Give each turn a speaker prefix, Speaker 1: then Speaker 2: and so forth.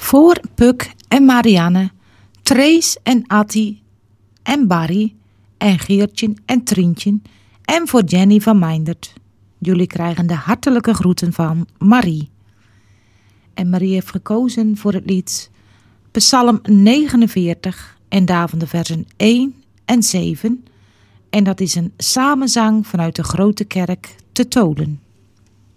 Speaker 1: Voor Puk en Marianne, Trace en Attie en Barry en Geertje en Trientje en voor Jenny van Meindert. Jullie krijgen de hartelijke groeten van Marie. En Marie heeft gekozen voor het lied Psalm 49 en daarvan de versen 1 en 7. En dat is een samenzang vanuit de Grote Kerk te Tolen.